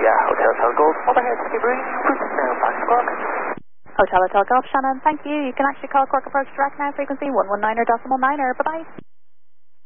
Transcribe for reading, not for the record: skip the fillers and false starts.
Yeah, Hotel Golf, overhead, Skibbereen, now, Foxtrot. Hotel Golf, Shannon, thank you. You can actually call Cork Approach direct now, frequency 119er decimal 9er. Bye-bye.